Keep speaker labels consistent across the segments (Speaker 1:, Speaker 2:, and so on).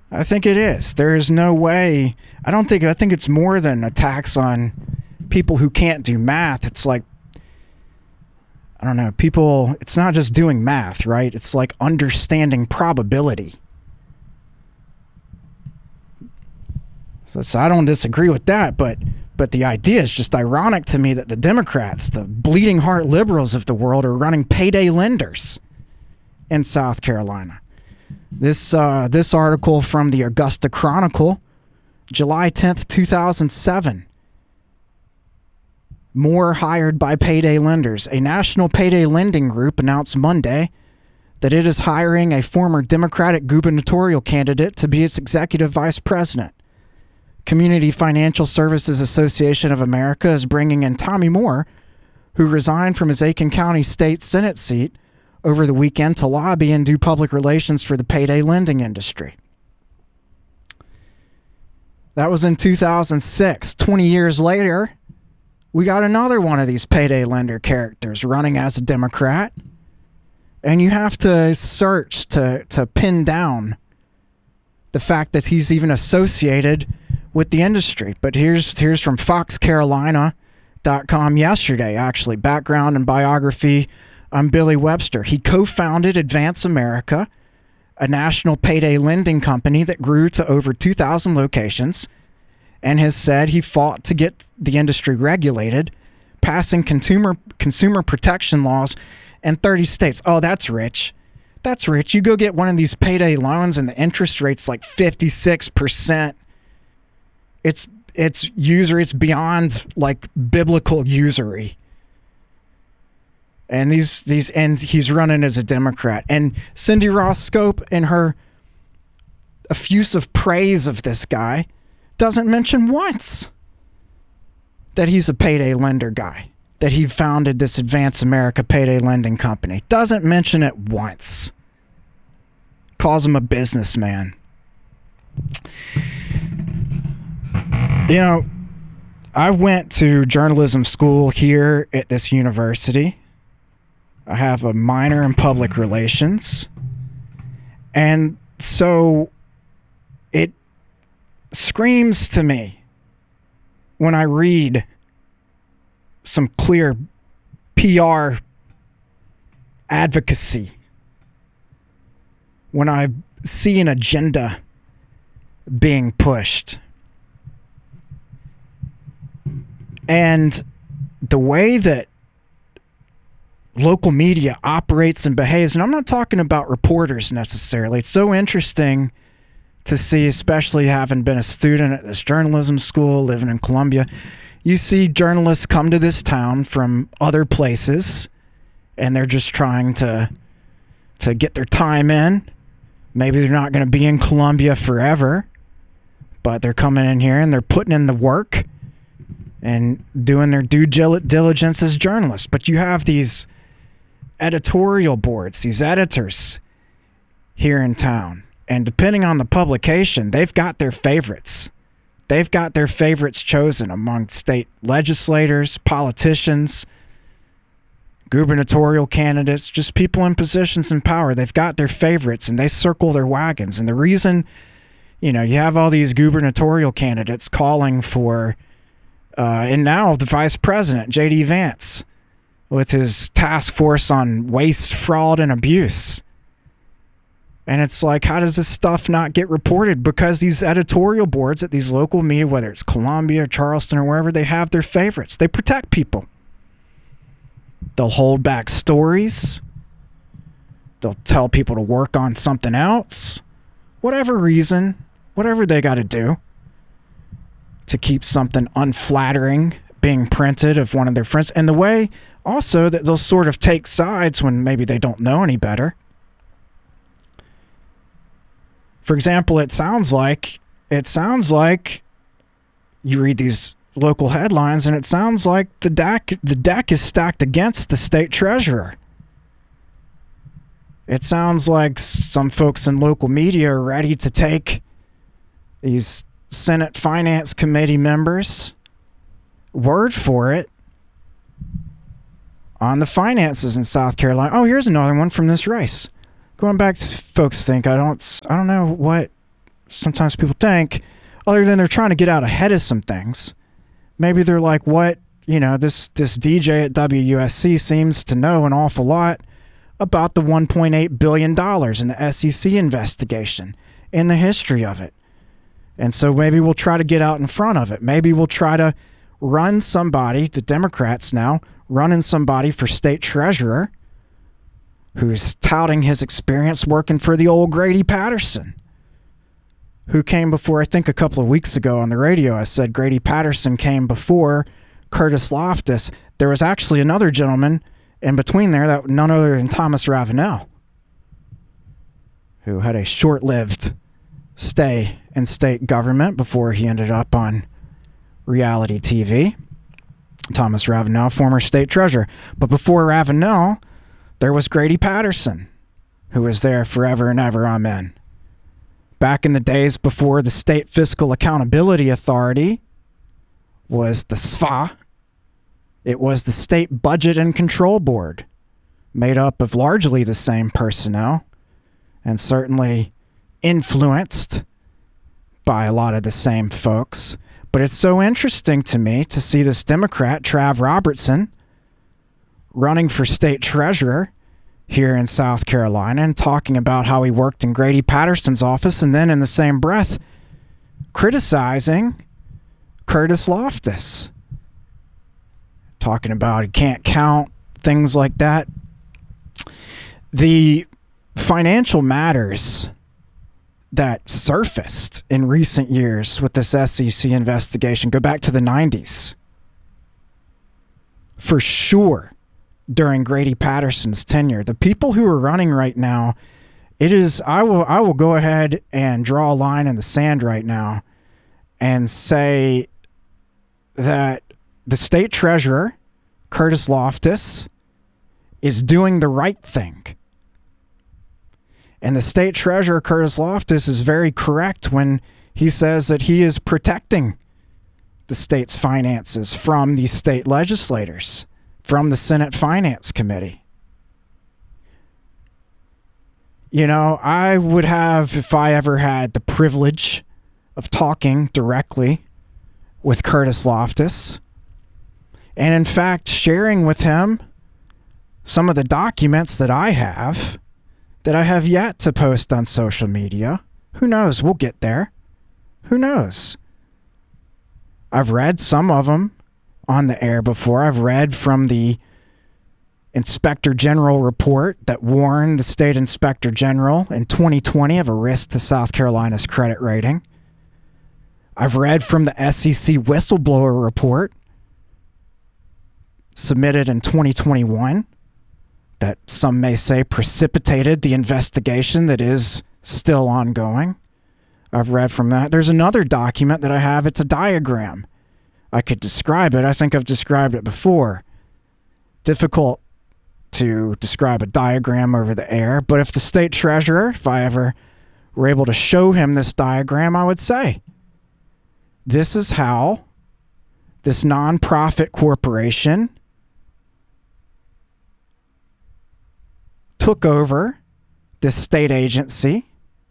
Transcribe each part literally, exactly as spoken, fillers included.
Speaker 1: I think it is. There is no way. I don't think, I think it's more than a tax on people who can't do math. It's like, I don't know, people, it's not just doing math, right? It's like understanding probability. So, so I don't disagree with that, but but the idea is just ironic to me that the Democrats, the bleeding heart liberals of the world, are running payday lenders in South Carolina. This uh, this article from the Augusta Chronicle, July tenth, two thousand seven. More hired by payday lenders. A national payday lending group announced Monday that it is hiring a former Democratic gubernatorial candidate to be its executive vice president. Community Financial Services Association of America is bringing in Tommy Moore, who resigned from his Aiken County State Senate seat over the weekend to lobby and do public relations for the payday lending industry. That was in two thousand six. twenty years later, we got another one of these payday lender characters running as a Democrat. And you have to search to, to pin down the fact that he's even associated with the industry. But here's here's from fox carolina dot com yesterday, actually. Background and biography on Billy Webster. He co-founded Advance America, a national payday lending company that grew to over two thousand locations, and has said he fought to get the industry regulated, passing consumer consumer protection laws in thirty states. Oh, that's rich. That's rich. You go get one of these payday loans and the interest rate's like fifty-six percent. It's it's usury. It's beyond like biblical usury. And these these and he's running as a Democrat. And Cindy Ross Scope, in her effusive praise of this guy, doesn't mention once that he's a payday lender guy, that he founded this Advance America payday lending company. Doesn't mention it once. Calls him a businessman. You know, I went to journalism school here at this university. I have a minor in public relations. And so it screams to me when I read some clear P R advocacy, when I see an agenda being pushed. And the way that local media operates and behaves, and I'm not talking about reporters necessarily. It's so interesting to see, especially having been a student at this journalism school, living in Columbia. You see journalists come to this town from other places, and they're just trying to to get their time in. Maybe they're not going to be in Columbia forever, but they're coming in here and they're putting in the work and doing their due diligence as journalists. But you have these editorial boards, these editors here in town, and depending on the publication, they've got their favorites. They've got their favorites chosen among state legislators, politicians, gubernatorial candidates, just people in positions in power. They've got their favorites and they circle their wagons. And the reason, you know, you have all these gubernatorial candidates calling for, uh, and now the vice president, J D Vance, with his task force on waste, fraud, and abuse. And it's like, how does this stuff not get reported? Because these editorial boards at these local media, whether it's Columbia, Charleston, or wherever, they have their favorites. They protect people. They'll hold back stories. They'll tell people to work on something else. Whatever reason, whatever they got to do to keep something unflattering being printed of one of their friends. And the way also that they'll sort of take sides when maybe they don't know any better. For example, it sounds like it sounds like you read these local headlines and it sounds like the deck the deck is stacked against the state treasurer. It sounds like some folks in local media are ready to take these Senate Finance Committee members' word for it on the finances in South Carolina. Oh, here's another one from this race. Going back to folks think I don't I don't know what sometimes people think, other than they're trying to get out ahead of some things, maybe they're like, what, you know, this, this D J at W U S C seems to know an awful lot about the one point eight billion dollars in the S E C investigation and the history of it. And so maybe we'll try to get out in front of it. Maybe we'll try to run somebody, the Democrats now, running somebody for state treasurer who's touting his experience working for the old Grady Patterson, who came before, I think a couple of weeks ago on the radio, I said Grady Patterson came before Curtis Loftus. There was actually another gentleman in between there, that none other than Thomas Ravenel, who had a short-lived stay in state government before he ended up on reality T V. Thomas Ravenel, former state treasurer. But before Ravenel, there was Grady Patterson, who was there forever and ever, amen. Back in the days before the State Fiscal Accountability Authority was the S F A, it was the State Budget and Control Board, made up of largely the same personnel and certainly influenced by a lot of the same folks. But it's so interesting to me to see this Democrat, Trav Robertson, running for state treasurer here in South Carolina and talking about how he worked in Grady Patterson's office, and then in the same breath criticizing Curtis Loftus, talking about he can't count, things like that. The financial matters that surfaced in recent years with this S E C investigation go back to the nineties. For sure, during Grady Patterson's tenure. The people who are running right now, it is, I will, I will go ahead and draw a line in the sand right now and say that the state treasurer, Curtis Loftus, is doing the right thing. And the state treasurer, Curtis Loftus, is very correct when he says that he is protecting the state's finances from these state legislators, from the Senate Finance Committee. You know, I would have, if I ever had the privilege of talking directly with Curtis Loftus, and in fact sharing with him some of the documents that I have, that I have yet to post on social media. Who knows? We'll get there. Who knows? I've read some of them on the air before. I've read from the Inspector General report that warned the state Inspector General in twenty twenty of a risk to South Carolina's credit rating. I've read from the S E C whistleblower report submitted in twenty twenty-one that some may say precipitated the investigation that is still ongoing. I've read from that. There's another document that I have. It's a diagram. I could describe it. I think I've described it before. Difficult to describe a diagram over the air, but if the state treasurer, if I ever were able to show him this diagram, I would say, this is how this nonprofit corporation took over this state agency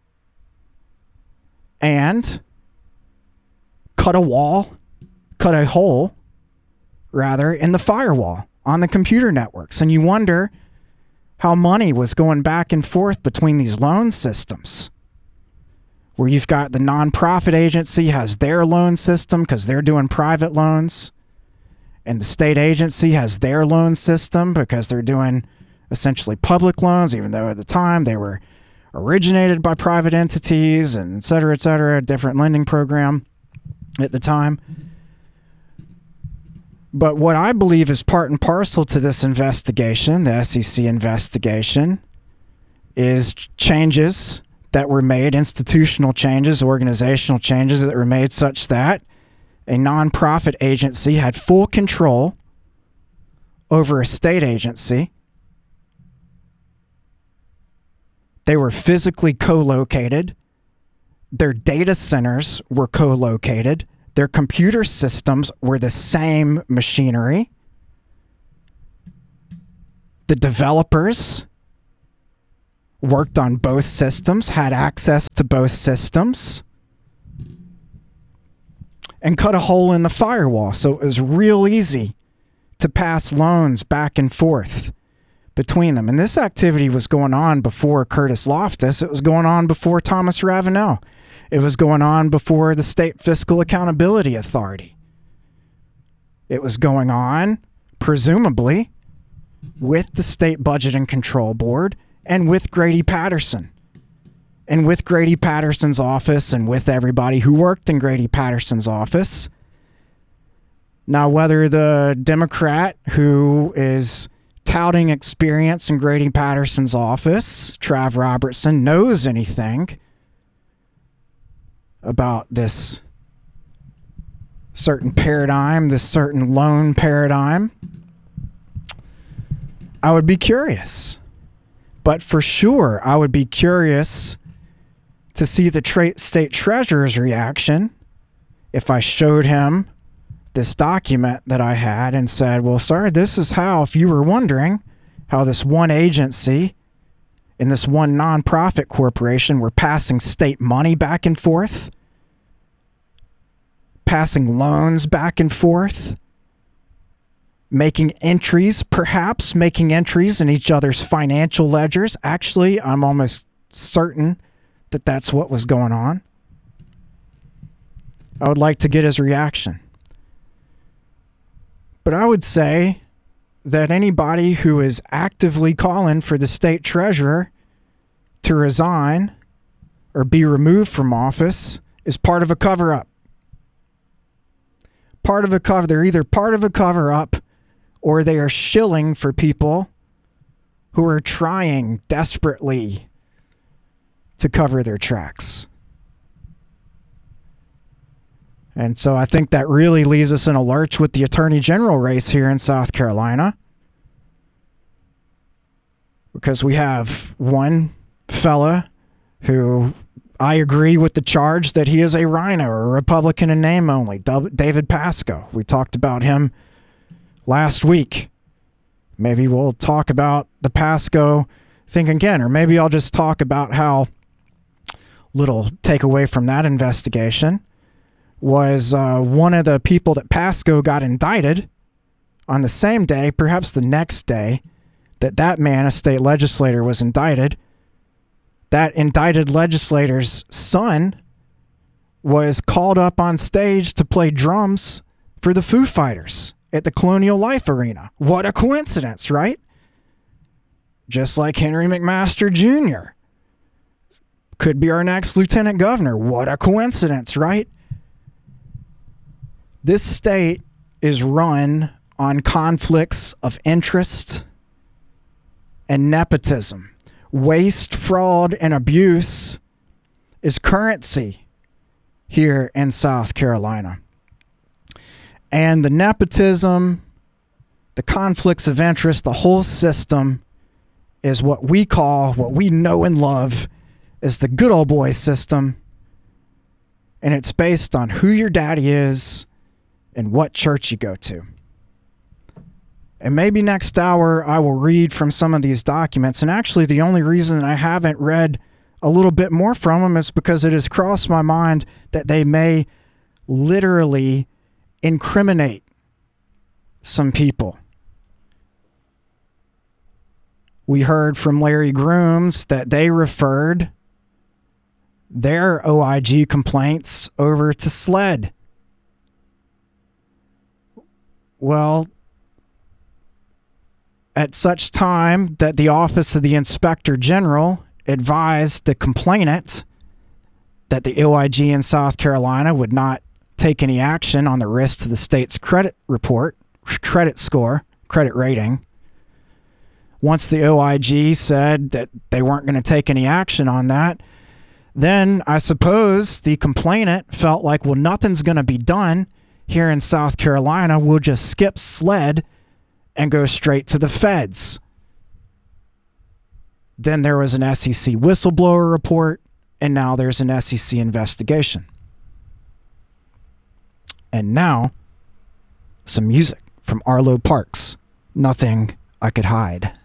Speaker 1: and cut a wall, cut a hole, rather, in the firewall on the computer networks. And you wonder how money was going back and forth between these loan systems, where you've got the nonprofit agency has their loan system because they're doing private loans, and the state agency has their loan system because they're doing essentially public loans, even though at the time they were originated by private entities, and et cetera, et cetera, a different lending program at the time. But what I believe is part and parcel to this investigation, the S E C investigation, is changes that were made, institutional changes, organizational changes that were made such that a nonprofit agency had full control over a state agency. They were physically co-located. Their data centers were co-located. Their computer systems were the same machinery. The developers worked on both systems, had access to both systems. and cut a hole in the firewall. So it was real easy to pass loans back and forth between them. And this activity was going on before Curtis Loftus. It was going on before Thomas Ravenel. It was going on before the State Fiscal Accountability Authority. It was going on, presumably, with the State Budget and Control Board and with Grady Patterson. And with Grady Patterson's office and with everybody who worked in Grady Patterson's office. Now, whether the Democrat who is touting experience in Grady Patterson's office, Trav Robertson, knows anything about this certain paradigm, this certain loan paradigm, I would be curious. But for sure, I would be curious to see the tra- state treasurer's reaction if I showed him this document that I had and said, well, sir, this is how, if you were wondering how this one agency and this one nonprofit corporation were passing state money back and forth, passing loans back and forth, making entries, perhaps making entries in each other's financial ledgers. Actually, I'm almost certain that that's what was going on. I would like to get his reaction. But I would say that anybody who is actively calling for the state treasurer to resign or be removed from office is part of a cover-up. Part of a cover. They're either part of a cover-up or they are shilling for people who are trying desperately to cover their tracks. And so I think that really leaves us in a lurch with the Attorney General race here in South Carolina. Because we have one fella who I agree with the charge that he is a rhino or a Republican in name only, David Pasco. We talked about him last week. Maybe we'll talk about the Pasco thing again, or maybe I'll just talk about how little takeaway from that investigation was uh, one of the people that Pasco got indicted on the same day, perhaps the next day, that that man, a state legislator, was indicted. That indicted legislator's son was called up on stage to play drums for the Foo Fighters at the Colonial Life Arena. What a coincidence, right? Just like Henry McMaster Junior could be our next lieutenant governor. What a coincidence, right? This state is run on conflicts of interest and nepotism. Waste, fraud, and abuse is currency here in South Carolina. And the nepotism, the conflicts of interest, the whole system is what we call, what we know and love, is the good old boy system. And it's based on who your daddy is and what church you go to. And maybe next hour I will read from some of these documents. And actually the only reason I haven't read a little bit more from them is because it has crossed my mind that they may literally incriminate some people. We heard from Larry Grooms that they referred their O I G complaints over to SLED. Well, at such time that the Office of the Inspector General advised the complainant that the O I G in South Carolina would not take any action on the risk to the state's credit report, credit score, credit rating. Once the O I G said that they weren't going to take any action on that, then I suppose the complainant felt like, well, nothing's going to be done here in South Carolina. We'll just skip SLED and go straight to the feds. Then there was an S E C whistleblower report, and now there's an S E C investigation. And now, some music from Arlo Parks, Nothing I Could Hide.